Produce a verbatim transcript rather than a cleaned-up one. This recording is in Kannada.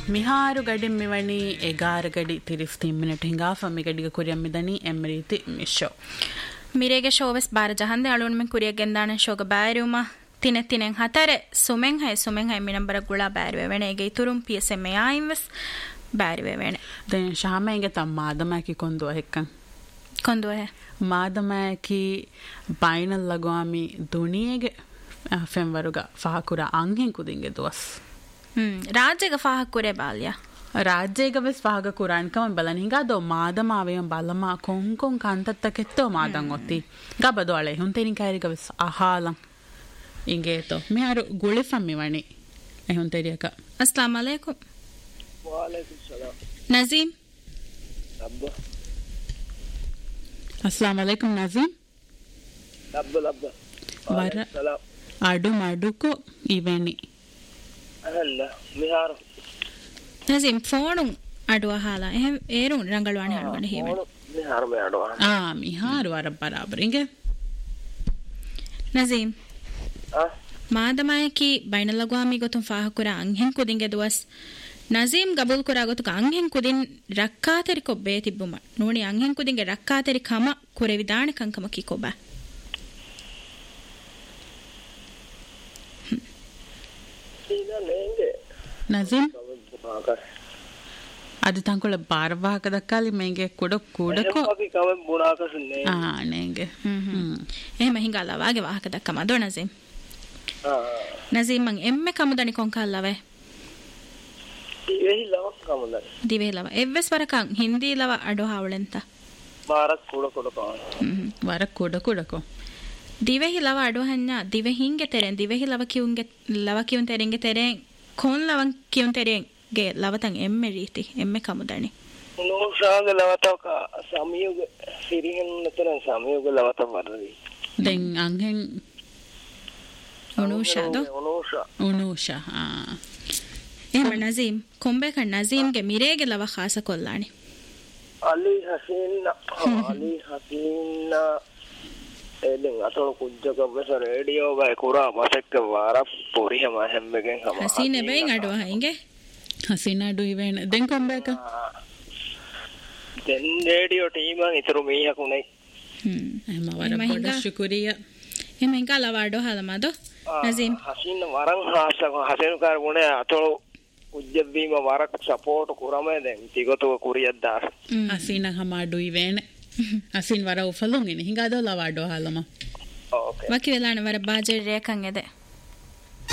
ಮಿಹಾರು ಗಡಿ ಮಿವಣಿ ಎಗಾರ ಗಡಿ ತಿರಿಸ್ತಿ ಮಿನಿಟ್ ಹಿಂಗಾಫ ಮಿ ಗಡಿಗೆ ಕುರಿಯ ಮಿದನಿ ಎಮ್ರೀತಿ ಮಿಶೋ ಮಿರೆಗೆ ಶೋವೆಸ್ ಬಾರ ಜಹಂದೆ ಅಳುನ್ ಮೆ ಕುರಿಯ ಗೆಂದಾನೆ ಶೋಗ ಬಾರುಮ ತಿನೆ ತಿನೆ ಹತರೆ ಸುಮೆಂ ಹೈ ಸುಮೆಂ ಹೈ ಮಿನಂಬರ ಗುಳಾ ಬಾರುವೆ ವೆಣೆ ಗೆ ತುರುಂ ಪಿಎಸ್ಎಂ ಆಯಿನ್ವೆಸ್ ಬಾರುವೆ ವೆಣೆ ದೆನ್ ಶಾಮೆಂಗೆ ತಮ್ಮ ಮಾದಮಾಕಿ ಕೊಂದು ಹೆಕ್ಕಂ ಕೊಂದು ಹೆ ಮಾದಮಾಕಿ ಬೈನಲ್ ಲಗಾಮಿ ದುನಿಯೆಗೆ ಫೆಂವರುಗ ಫಹಕುರ ಅಂಗೆಂ ಕುದಿಂಗೆ ದೋಸ್ ಹ್ಮ್ ರಾಜ್ಯಗ ಫಹಕುರೆ ಬಾಲ್ಯ ರಾಜ್ಯಗ ವೆಸ್ ಫಹಗ ಕುರಾನ್ಕಮ ಬಲನ್ ಹಿಂಗಾದೋ ಮಾದಮಾವೆಯಂ ಬಲಮ ಕೊಂಕೊಂ ಕಂತತ್ತಕೆತ್ತೋ ಮಾದಂ ಒತ್ತಿ ಗಬದು ಅಳೆ ಹುಂತೆನಿ ಕೈರಿಗ ವೆಸ್ ಅಹಾಲಂ ಇಂಗೇತೋ ಮಿಯಾರು ಗುಳಿಫಂ ಮಿವಣಿ ಎ ಹುಂತೆರಿಯಕ ಅಸ್ಸಲಾಮು ಅಲೈಕುಂ ವಾಲೈಕುಂ ಸಲಾಂ ನಜೀಮ್ ಅಬ್ಬಾ ಅಸ್ಸಲಾಮು ಅಲೈಕುಂ ನಜೀಮ್ ಅಬ್ಬಾ ಅಬ್ಬಾ ವರ ಅಡು ಮಡುಕು ಇವೆನಿ ಅಲ್ಲ ಮಿಹಾರು ನಜೀಮ್ ಫೋನು ಅಡುವ ಹಾಲ ಎಹಂ ಏರು ರಂಗಳವಾಣಿ ಹಾಡುಗಂಡ ಹೇವೆ ಮಿಹಾರು ಮೇ ಅಡುವ ಆ ಮಿಹಾರು ವರ ಬರಾಬರ್ ಇಂಗೆ ನಜೀಮ್ ಆ ಮಾದಮಾಯಕಿ ಬೈನಲಗ್ವಾಮಿ ಗೊತ್ತು ಫಾಹಕುರ ಅಂಹೆಂ ಕುದಿಂಗೆ ದುವಸ್ ನಜೀಮ್ ಗಬೂಲ್ ಕುರ ಗೊತ್ತು ಅಂಹೆಂ ಕುದಿನ್ ರಕ್ಕಾತರಿ ಕೊಬ್ಬೆ ತಿಬ್ಬುಮ ನೋಡಿ ಅಂಹೆಂ ಕುದಿಂಗೆ ರಕ್ಕಾತರಿ ಕಮ ಕುರೆ ವಿದಾಣ ಕಂಕಮ ಕಿ ಕೊಬ್ಬ ನಜೀಮ್ ಅದು ತಂಕೊಳ ಬಾರವಾಕ ದಕ್ಕಾಲಿ ಮೇಂಗೆ ಕುಡ ಕುಡಕೋ ಆ ನೇಂಗೆ ಹ್ಮ್ ಹ್ಮ್ එහෙම ಹಿಂಗಲ್ಲ වාගේ වාහක දක්කම අදෝ නසීම් නසීම් මං එම්මෙ කමුදනි කොංකල්ලවේ දිවෙහි ලව කමුදනි දිවෙහි ලව එව්වස් වරකන් හින්දි ලව අඩෝ හවලෙන්ත ಬಾರಕ್ ಕುಡ ಕುಡ ಕಾ ಹ್ಮ್ ವರಕ್ ಕುಡ ಕುಡಕೋ දිවෙහි ලව අඩෝ හඤ්ඤා දිවෙහින්ගේ තෙරෙන් දිවෙහි ලව කියුන්ගේ ලව කියුන් තෙරෙන්ගේ තෙරෙන් කොන් ලවන් කියුන් තෙරෙන් ගේ ලවතන් එම්මෙ රීති එම්මෙ කමුදනි නෝෂාග ලවතක සමියුග සිරිහෙන් නතර සමියුග ලවත වරදී දැන් අංගෙන් උනුෂාද උනුෂා උනුෂා ආ එහෙම නසීම් කොම්බේක නසීම්ගේ මිරේගේ ලව ખાસ කොල්ලානි අලි හසීන්න අලි හසීන්න එදෙන් අතෝ කුජ්ජක වෙස රේඩියෝ ගයි කුරා මසෙක්ක වාර පොරිහම හැම්බෙගෙන් හම හසීන බෙන් අඩුව හයිගේ හසීන අඩු ඉවෙන දැන් කොම්බේක දැන් රේඩියෝ ටීමන් ඉතුරු මීහකුනේ හ්ම් එහෙම වර පොඩ ශුක්‍රිය එහෙම හින්කා ලව අඩෝ හලමද නසීම් හසීන වරන් හාසක හසීන කාර ගුණේ අතෝ උජ්ජබ්බීම වරක් සපෝට් කුරමේ දැන් තිගතෝ කුරියක් දාස් හසීන හම අඩු ඉවෙන හසීන වර උෆලුන් ඉන හින්ගාදෝ ලව අඩෝ හලම ඕකේ වකි වෙලාන වර බාජර් රේකන් එද